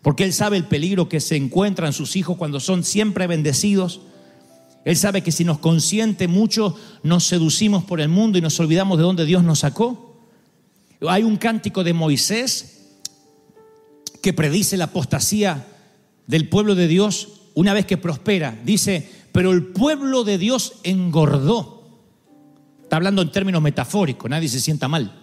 Porque Él sabe el peligro que se encuentran sus hijos cuando son siempre bendecidos. Él sabe que si nos consiente mucho, nos seducimos por el mundo y nos olvidamos de dónde Dios nos sacó. Hay un cántico de Moisés que predice la apostasía del pueblo de Dios una vez que prospera. Dice, pero el pueblo de Dios engordó. Está hablando en términos metafóricos, nadie se sienta mal.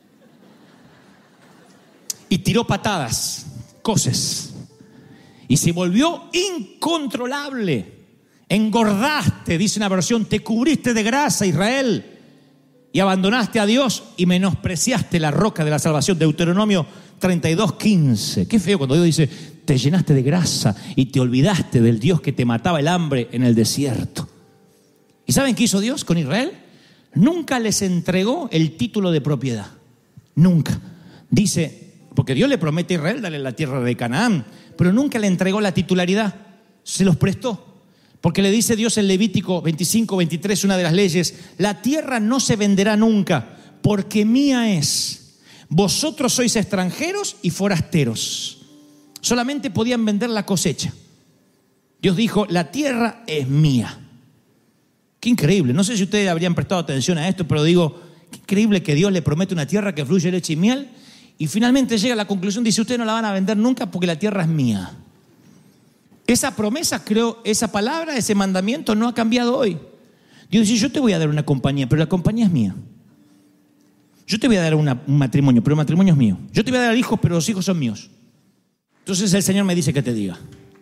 Y tiró patadas, coces, y se volvió incontrolable. Engordaste, dice una versión, te cubriste de grasa, Israel, y abandonaste a Dios y menospreciaste la roca de la salvación. Deuteronomio 32:15. Qué feo cuando Dios dice, te llenaste de grasa y te olvidaste del Dios que te mataba el hambre en el desierto. ¿Y saben qué hizo Dios con Israel? Nunca les entregó el título de propiedad. Nunca. Dice, porque Dios le promete a Israel darle la tierra de Canaán, pero nunca le entregó la titularidad. Se los prestó. Porque le dice Dios en Levítico 25:23, una de las leyes, la tierra no se venderá nunca, porque mía es. Vosotros sois extranjeros y forasteros. Solamente podían vender la cosecha. Dios dijo, la tierra es mía. Qué increíble. No sé si ustedes habrían prestado atención a esto, pero digo, qué increíble que Dios le promete una tierra que fluye leche y miel y finalmente llega a la conclusión, dice, ustedes no la van a vender nunca porque la tierra es mía. Esa promesa, creo, esa palabra, ese mandamiento no ha cambiado hoy. Dios dice, yo te voy a dar una compañía, pero la compañía es mía. Yo te voy a dar un matrimonio, pero el matrimonio es mío. Yo te voy a dar hijos, pero los hijos son míos. Entonces el Señor me dice que te diga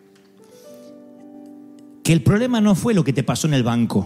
que el problema no fue lo que te pasó en el banco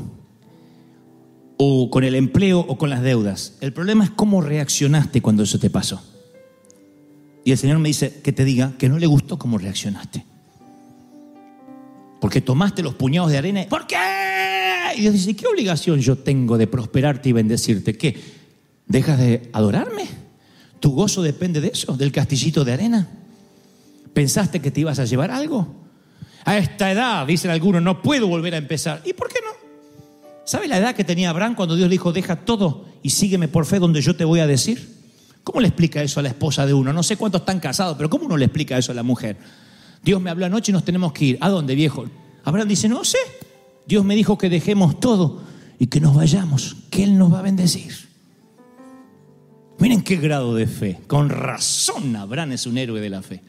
o con el empleo o con las deudas. El problema es cómo reaccionaste cuando eso te pasó. Y el Señor me dice que te diga que no le gustó cómo reaccionaste. Porque tomaste los puñados de arena. ¿Por qué? Y Dios dice, ¿qué obligación yo tengo de prosperarte y bendecirte? ¿Qué? ¿Dejas de adorarme? ¿Tu gozo depende de eso? ¿Del castillito de arena? ¿Pensaste que te ibas a llevar algo? A esta edad, dicen algunos, no puedo volver a empezar. ¿Y por qué no? ¿Sabe la edad que tenía Abraham cuando Dios le dijo, deja todo y sígueme por fe donde yo te voy a decir? ¿Cómo le explica eso a la esposa de uno? No sé cuántos están casados, pero ¿cómo uno le explica eso a la mujer? Dios me habló anoche y nos tenemos que ir. ¿A dónde, viejo? Abraham dice, no sé. Dios me dijo que dejemos todo y que nos vayamos, que Él nos va a bendecir. Miren qué grado de fe. Con razón Abraham es un héroe de la fe.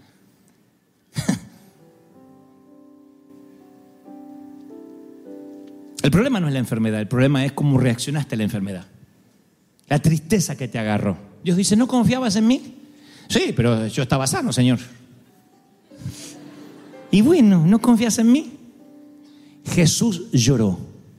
El problema no es la enfermedad, el problema es cómo reaccionaste a la enfermedad. La tristeza que te agarró. Dios dice, ¿no confiabas en mí? Sí, pero yo estaba sano, Señor. Y bueno, ¿no confías en mí? Jesús lloró.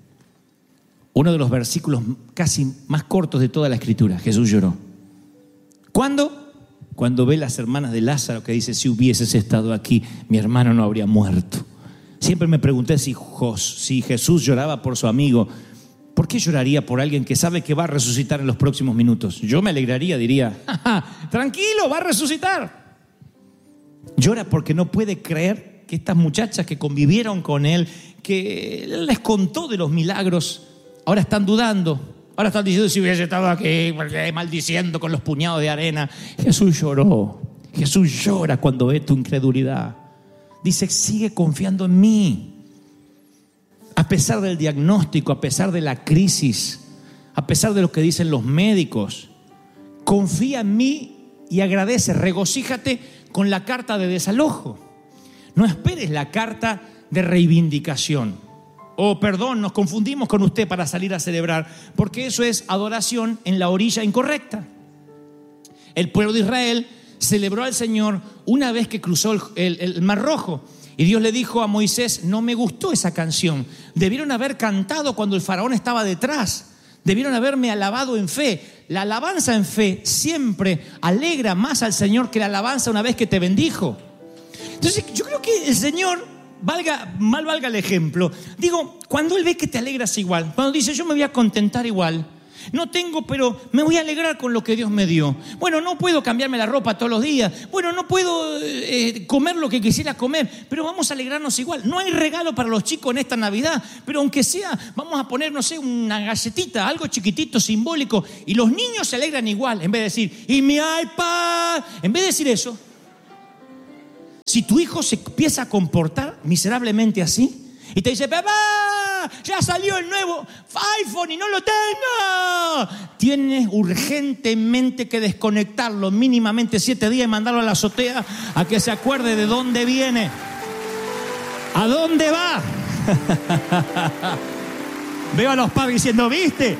Uno de los versículos casi más cortos de toda la Escritura. Jesús lloró. ¿Cuándo? Cuando ve las hermanas de Lázaro que dice, si hubieses estado aquí, mi hermano no habría muerto. Siempre me pregunté si Jesús lloraba por su amigo, ¿por qué lloraría por alguien que sabe que va a resucitar en los próximos minutos? Yo me alegraría, diría, tranquilo, va a resucitar. Llora porque no puede creer que estas muchachas que convivieron con él, que él les contó de los milagros, ahora están dudando. Ahora están diciendo, si hubiese estado aquí, maldiciendo con los puñados de arena. Jesús lloró. Jesús llora cuando ve tu incredulidad. Dice, sigue confiando en mí. A pesar del diagnóstico, a pesar de la crisis, a pesar de lo que dicen los médicos, confía en mí y agradece, regocíjate con la carta de desalojo. No esperes la carta de reivindicación. Perdón, nos confundimos con usted para salir a celebrar, porque eso es adoración en la orilla incorrecta. El pueblo de Israel celebró al Señor una vez que cruzó el Mar Rojo. Y Dios le dijo a Moisés, no me gustó esa canción. Debieron haber cantado cuando el faraón estaba detrás. Debieron haberme alabado en fe. La alabanza en fe siempre alegra más al Señor que la alabanza una vez que te bendijo. Entonces yo creo que el Señor, mal valga el ejemplo, digo, cuando Él ve que te alegras igual, cuando dice yo me voy a contentar igual, no tengo, pero me voy a alegrar con lo que Dios me dio. Bueno, no puedo cambiarme la ropa todos los días. Bueno, no puedo comer lo que quisiera comer, pero vamos a alegrarnos igual. No hay regalo para los chicos en esta Navidad, pero aunque sea, vamos a poner, no sé, una galletita, algo chiquitito, simbólico, y los niños se alegran igual. En vez de decir, y mi iPad, en vez de decir eso, Si tu hijo se empieza a comportar miserablemente así y te dice, papá, ya salió el nuevo iPhone y no lo tengo, tienes urgentemente que desconectarlo mínimamente 7 días y mandarlo a la azotea a que se acuerde de dónde viene, a dónde va. Veo a los padres diciendo, ¿viste?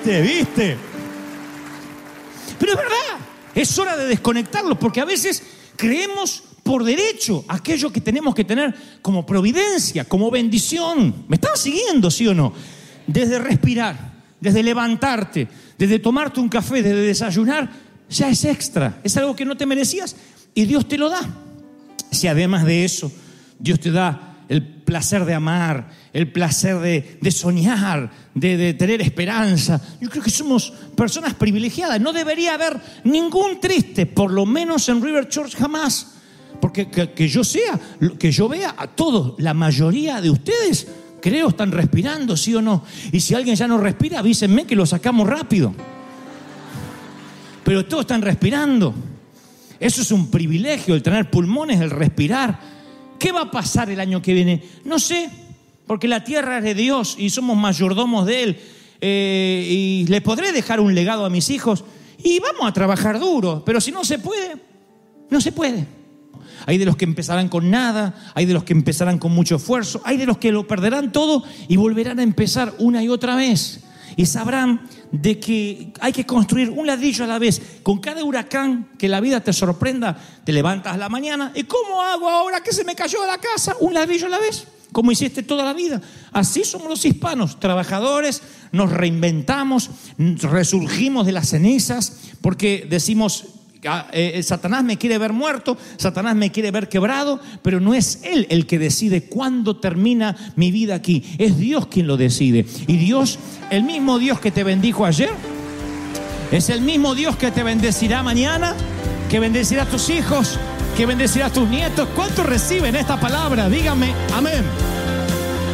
Pero es verdad, es hora de desconectarlos, porque a veces creemos por derecho aquello que tenemos que tener como providencia, como bendición. ¿Me están siguiendo, sí o no? Desde respirar, desde levantarte, desde tomarte un café, desde desayunar, ya es extra, es algo que no te merecías y Dios te lo da. Si además de eso, Dios te da el placer de amar, el placer de soñar, de tener esperanza. Yo creo que somos personas privilegiadas. No debería haber ningún triste, por lo menos en River Church jamás. Porque que yo vea a todos, la mayoría de ustedes, creo, están respirando, ¿sí o no? Y si alguien ya no respira, avísenme que lo sacamos rápido. Pero todos están respirando. Eso es un privilegio, el tener pulmones, el respirar. ¿Qué va a pasar el año que viene? No sé, porque la tierra es de Dios y somos mayordomos de Él. Y le podré dejar un legado a mis hijos y vamos a trabajar duro. Pero si no se puede, no se puede. Hay de los que empezarán con nada, hay de los que empezarán con mucho esfuerzo, hay de los que lo perderán todo y volverán a empezar una y otra vez. Y sabrán de que hay que construir un ladrillo a la vez. Con cada huracán que la vida te sorprenda, te levantas a la mañana. ¿Y cómo hago ahora que se me cayó la casa? Un ladrillo a la vez, como hiciste toda la vida. Así somos los hispanos, trabajadores, nos reinventamos, resurgimos de las cenizas, porque decimos, Satanás me quiere ver muerto, Satanás me quiere ver quebrado, pero no es Él el que decide cuándo termina mi vida aquí, es Dios quien lo decide. Y Dios, el mismo Dios que te bendijo ayer, es el mismo Dios que te bendecirá mañana, que bendecirá a tus hijos, que bendecirá a tus nietos. ¿Cuántos reciben esta palabra? Díganme amén.